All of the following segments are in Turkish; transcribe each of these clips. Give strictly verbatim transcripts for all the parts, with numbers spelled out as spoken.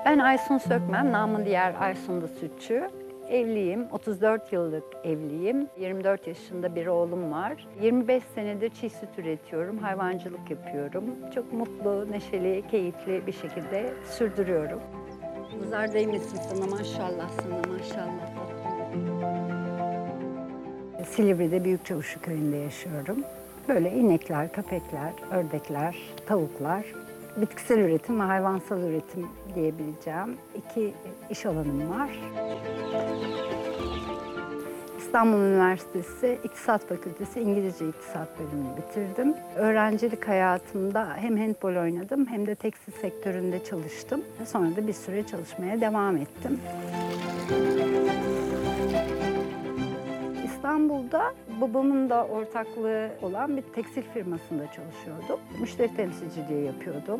Ben Aysun Sökmen, namı diğer Aysunlu Sütçü. Evliyim, otuz dört yıllık evliyim. yirmi dört yaşında bir oğlum var. yirmi beş senedir çiğ süt üretiyorum, hayvancılık yapıyorum. Çok mutlu, neşeli, keyifli bir şekilde sürdürüyorum. Nazar değmesin sana, maşallah sana, maşallah. Silivri'de Büyükçavuşlu köyünde yaşıyorum. Böyle inekler, köpekler, ördekler, tavuklar, bitkisel üretim ve hayvansal üretim diyebileceğim iki iş alanım var. İstanbul Üniversitesi İktisat Fakültesi İngilizce İktisat bölümünü bitirdim. Öğrencilik hayatımda hem handbol oynadım hem de tekstil sektöründe çalıştım. Sonra da bir süre çalışmaya devam ettim. İstanbul'da babamın da ortaklığı olan bir tekstil firmasında çalışıyordum. Müşteri temsilciliği yapıyordum.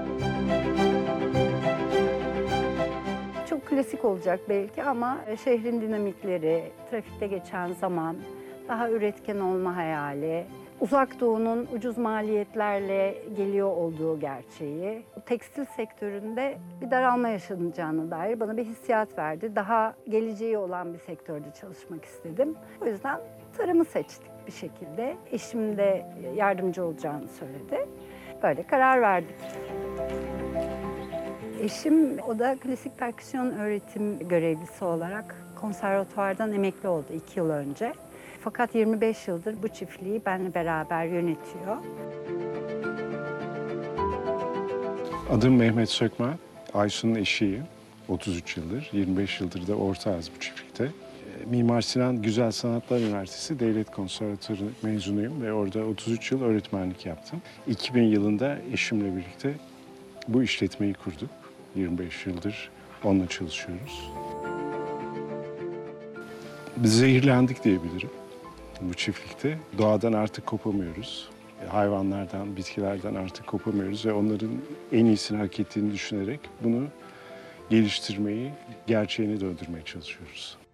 Çok klasik olacak belki ama şehrin dinamikleri, trafikte geçen zaman, daha üretken olma hayali, Uzak Doğu'nun ucuz maliyetlerle geliyor olduğu gerçeği, tekstil sektöründe bir daralma yaşanacağına dair bana bir hissiyat verdi. Daha geleceği olan bir sektörde çalışmak istedim. O yüzden tarımı seçtik bir şekilde. Eşim de yardımcı olacağını söyledi. Böyle karar verdik. Eşim, o da klasik perküsyon öğretim görevlisi olarak konservatuvardan emekli oldu iki yıl önce. Fakat yirmi beş yıldır bu çiftliği benimle beraber yönetiyor. Adım Mehmet Sökmen, Aysun'un eşiyim. otuz üç yıldır, yirmi beş yıldır da ortağız bu çiftlikte. Mimar Sinan Güzel Sanatlar Üniversitesi Devlet Konservatuarı mezunuyum ve orada otuz üç yıl öğretmenlik yaptım. iki bin yılında eşimle birlikte bu işletmeyi kurduk. yirmi beş yıldır onunla çalışıyoruz. Biz zehirlendik diyebilirim bu çiftlikte. Doğadan artık kopamıyoruz. Hayvanlardan, bitkilerden artık kopamıyoruz ve onların en iyisini hak ettiğini düşünerek bunu geliştirmeyi, gerçeğine döndürmeye çalışıyoruz.